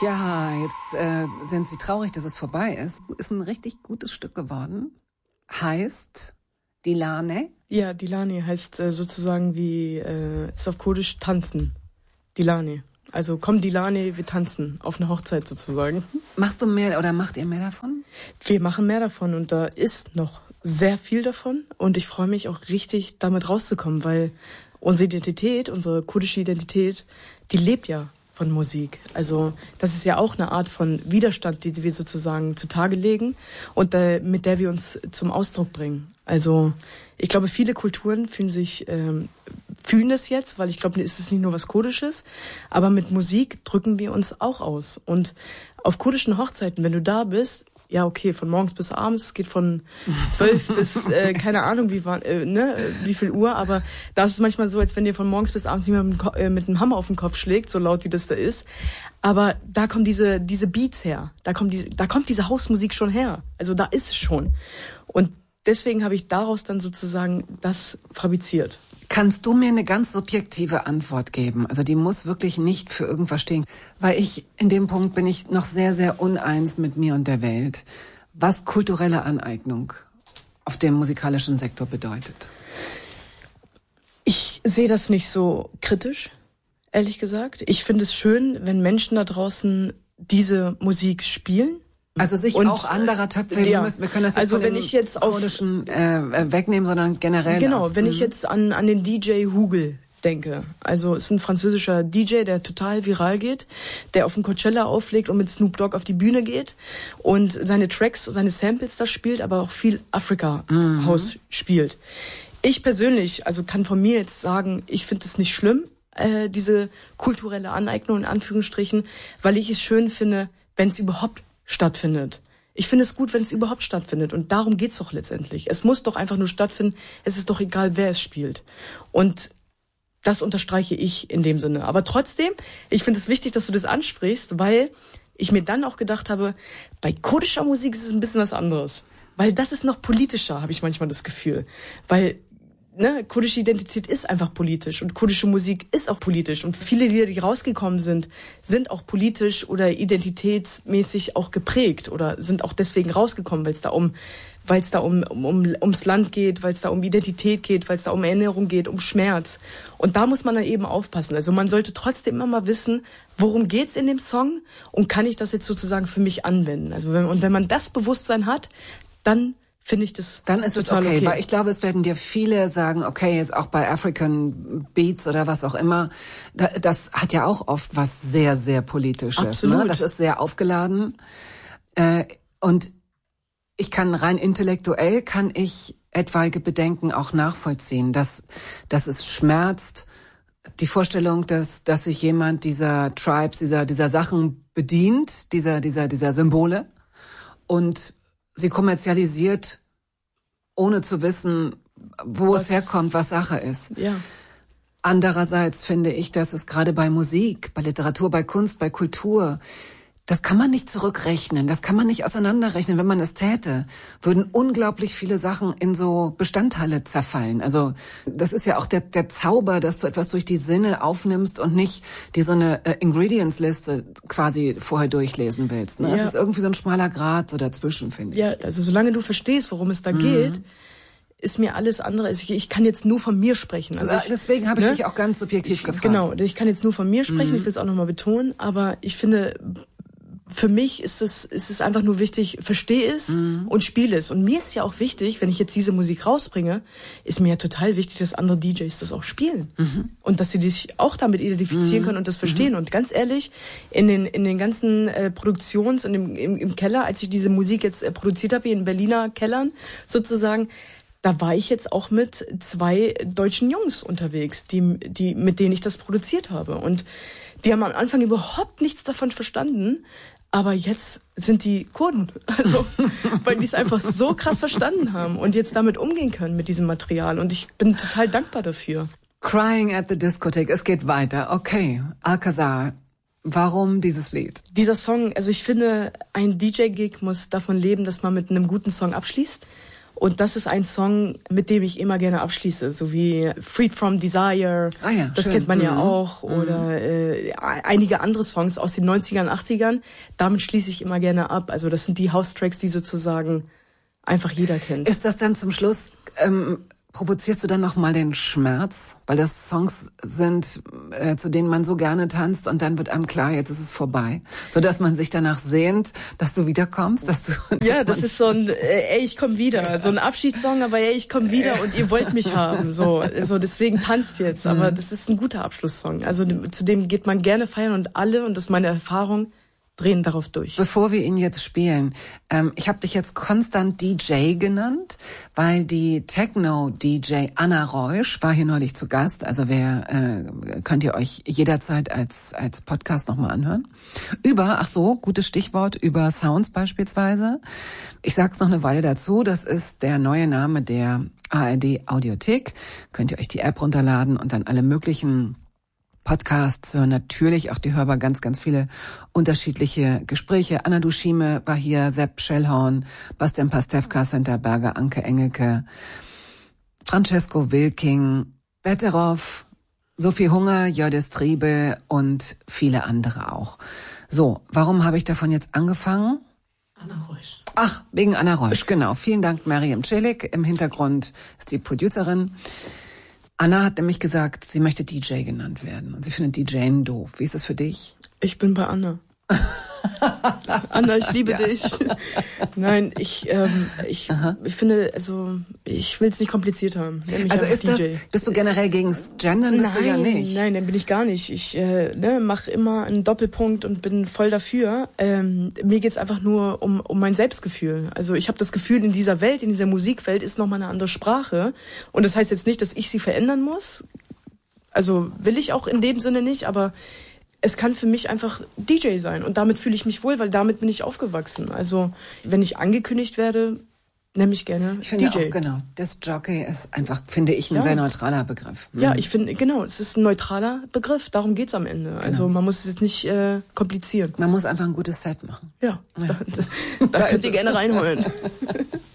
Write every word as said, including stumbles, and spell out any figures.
Ja, jetzt äh, sind Sie traurig, dass es vorbei ist. Ist ein richtig gutes Stück geworden. Heißt Dilane? Ja, Dilane heißt äh, sozusagen wie, äh, ist auf Kurdisch tanzen. Dilane. Also komm Dilane, wir tanzen auf eine Hochzeit sozusagen. Machst du mehr oder macht ihr mehr davon? Wir machen mehr davon und da ist noch sehr viel davon und ich freue mich auch richtig, damit rauszukommen, weil unsere Identität, unsere kurdische Identität, die lebt ja von Musik. Also das ist ja auch eine Art von Widerstand, die wir sozusagen zutage legen und äh, mit der wir uns zum Ausdruck bringen. Also ich glaube, viele Kulturen fühlen sich ähm, fühlen es jetzt, weil ich glaube, es ist nicht nur was Kurdisches, aber mit Musik drücken wir uns auch aus. Und auf kurdischen Hochzeiten, wenn du da bist, ja okay, von morgens bis abends, es geht von zwölf bis äh, keine Ahnung wie wann, äh, ne, wie viel Uhr, aber da ist es manchmal so, als wenn dir von morgens bis abends jemand mit, dem Ko- äh, mit einem Hammer auf den Kopf schlägt, so laut wie das da ist. Aber da kommen diese diese Beats her, da kommt diese da kommt diese Hausmusik schon her. Also da ist es schon. Und deswegen habe ich daraus dann sozusagen das fabriziert. Kannst du mir eine ganz subjektive Antwort geben? Also die muss wirklich nicht für irgendwas stehen. Weil ich, in dem Punkt bin ich noch sehr, sehr uneins mit mir und der Welt. Was kulturelle Aneignung auf dem musikalischen Sektor bedeutet. Ich sehe das nicht so kritisch, ehrlich gesagt. Ich finde es schön, wenn Menschen da draußen diese Musik spielen. Also sich und, auch anderer Töpfe, ja. wir, müssen, wir können das jetzt also von wenn dem ich jetzt auf kurdischen äh, wegnehmen, sondern generell. Genau, auf, wenn ich jetzt an an den D J Hugel denke. Also ist ein französischer D J, der total viral geht, der auf dem Coachella auflegt und mit Snoop Dogg auf die Bühne geht und seine Tracks, seine Samples da spielt, aber auch viel Africa mhm. House spielt. Ich persönlich, also kann von mir jetzt sagen, ich finde es nicht schlimm, äh, diese kulturelle Aneignung in Anführungsstrichen, weil ich es schön finde, wenn es überhaupt stattfindet. Ich finde es gut, wenn es überhaupt stattfindet. Und darum geht's doch letztendlich. Es muss doch einfach nur stattfinden. Es ist doch egal, wer es spielt. Und das unterstreiche ich in dem Sinne. Aber trotzdem, ich finde es wichtig, dass du das ansprichst, weil ich mir dann auch gedacht habe, bei kurdischer Musik ist es ein bisschen was anderes. Weil das ist noch politischer, habe ich manchmal das Gefühl. Weil ne, kurdische Identität ist einfach politisch und kurdische Musik ist auch politisch und viele Lieder, die rausgekommen sind, sind auch politisch oder identitätsmäßig auch geprägt oder sind auch deswegen rausgekommen, weil es da um weil es da um, um, um ums Land geht, weil es da um Identität geht, weil es da um Erinnerung geht, um Schmerz. Und da muss man dann eben aufpassen. Also man sollte trotzdem immer mal wissen, worum geht's in dem Song und kann ich das jetzt sozusagen für mich anwenden. Also wenn, und wenn man das Bewusstsein hat, dann finde ich das Dann ist es okay, okay, weil ich glaube, es werden dir viele sagen, okay, jetzt auch bei African Beats oder was auch immer, das hat ja auch oft was sehr, sehr Politisches. Absolut. Ne? Das ist sehr aufgeladen. Und ich kann rein intellektuell, kann ich etwaige Bedenken auch nachvollziehen, dass, dass es schmerzt, die Vorstellung, dass, dass sich jemand dieser Tribes, dieser, dieser Sachen bedient, dieser, dieser, dieser Symbole und sie kommerzialisiert, ohne zu wissen, wo was, es herkommt, was Sache ist. Ja. Andererseits finde ich, dass es gerade bei Musik, bei Literatur, bei Kunst, bei Kultur, das kann man nicht zurückrechnen, das kann man nicht auseinanderrechnen. Wenn man es täte, würden unglaublich viele Sachen in so Bestandteile zerfallen. Also das ist ja auch der, der Zauber, dass du etwas durch die Sinne aufnimmst und nicht dir so eine äh, Ingredients-Liste quasi vorher durchlesen willst. Ne? Ja. Es ist irgendwie so ein schmaler Grat so dazwischen, finde ich. Ja, also solange du verstehst, worum es da mhm. geht, ist mir alles andere, also ich, ich kann jetzt nur von mir sprechen. Also ich, Deswegen habe ich ne? dich auch ganz subjektiv ich, gefragt. Genau, ich kann jetzt nur von mir sprechen, mhm. ich will es auch nochmal betonen, aber ich finde, für mich ist es, ist es einfach nur wichtig, verstehe es mhm. und spiele es. Und mir ist ja auch wichtig, wenn ich jetzt diese Musik rausbringe, ist mir ja total wichtig, dass andere D Js das auch spielen. Mhm. Und dass sie sich auch damit identifizieren mhm. können und das verstehen. Mhm. Und ganz ehrlich, in den, in den ganzen äh, Produktions- und im, im, im Keller, als ich diese Musik jetzt äh, produziert habe, hier in Berliner Kellern sozusagen, da war ich jetzt auch mit zwei deutschen Jungs unterwegs, die, die, mit denen ich das produziert habe. Und die haben am Anfang überhaupt nichts davon verstanden. Aber jetzt sind die Kurden, also weil die es einfach so krass verstanden haben und jetzt damit umgehen können mit diesem Material. Und ich bin total dankbar dafür. Crying at the Discotheque, es geht weiter. Okay, Alcazar, warum dieses Lied? Dieser Song, also ich finde, ein D J-Gig muss davon leben, dass man mit einem guten Song abschließt. Und das ist ein Song, mit dem ich immer gerne abschließe, so wie Freed from Desire, ah ja, das schön. kennt man ja mhm. auch, oder äh, einige andere Songs aus den neunzigern, achtzigern. Damit schließe ich immer gerne ab. Also das sind die House-Tracks, die sozusagen einfach jeder kennt. Ist das dann zum Schluss, ähm, provozierst du dann nochmal den Schmerz? Weil das Songs sind, äh, zu denen man so gerne tanzt und dann wird einem klar, jetzt ist es vorbei. So dass man sich danach sehnt, dass du wiederkommst, dass du... Dass ja, das ist so ein, äh, ey, ich komm wieder. So ein Abschiedssong, aber ey, ich komm wieder und ihr wollt mich haben. So, so deswegen tanzt jetzt. Aber das ist ein guter Abschlusssong. Also zu dem geht man gerne feiern und alle, und das ist meine Erfahrung, drehen darauf durch. Bevor wir ihn jetzt spielen, ähm, ich habe dich jetzt konstant D J genannt, weil die Techno-D J Anna Reusch war hier neulich zu Gast. Also wer äh, könnt ihr euch jederzeit als als Podcast nochmal anhören. Über, ach so, gutes Stichwort, über Sounds beispielsweise. Ich sag's noch eine Weile dazu, das ist der neue Name der A R D Audiothek. Könnt ihr euch die App runterladen und dann alle möglichen Podcasts hören, natürlich auch die hörbar ganz, ganz viele unterschiedliche Gespräche. Anna Duschime war hier, Sepp Schellhorn, Bastian Pastewka, Senta Berger, Anke Engelke, Francesco Wilking, Betteroff, Sophie Hunger, Jördis Triebel und viele andere auch. So, warum habe ich davon jetzt angefangen? Anna Reusch. Ach, wegen Anna Reusch, genau. Vielen Dank, Mariam Celik. Im Hintergrund ist die Producerin. Anna hat nämlich gesagt, sie möchte D J genannt werden und sie findet DJen doof. Wie ist das für dich? Ich bin bei Anna. Anna, ich liebe ja. dich. Nein, ich, ähm, ich, ich finde, also ich will es nicht kompliziert haben. Also ist das, D J. Bist du generell gegens Gendern? Bist Nein, du ja nicht. Nein, dann bin ich gar nicht. Ich äh, ne, mache immer einen Doppelpunkt und bin voll dafür. Ähm, mir geht's einfach nur um, um mein Selbstgefühl. Also ich habe das Gefühl, in dieser Welt, in dieser Musikwelt ist nochmal eine andere Sprache. Und das heißt jetzt nicht, dass ich sie verändern muss. Also will ich auch in dem Sinne nicht, aber es kann für mich einfach D J sein und damit fühle ich mich wohl, weil damit bin ich aufgewachsen. Also wenn ich angekündigt werde, nenne ich gerne ich finde D J. Auch, genau. Das Jockey ist einfach, finde ich, ein ja. sehr neutraler Begriff. Mhm. Ja, ich finde, genau, es ist ein neutraler Begriff, darum geht's am Ende. Genau. Also man muss es jetzt nicht äh, komplizieren. Man muss einfach ein gutes Set machen. Ja, ja. da, da, da könnt ihr gerne reinholen.